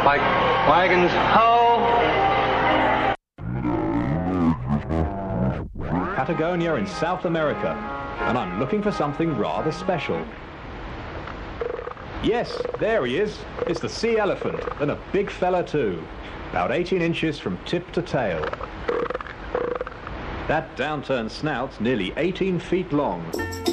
Like wagons, ho! Patagonia in South America, and I'm looking for something rather special. Yes, there he is. It's the sea elephant, and a big fella too. About 18 inches from tip to tail. That downturned snout's nearly 18 feet long.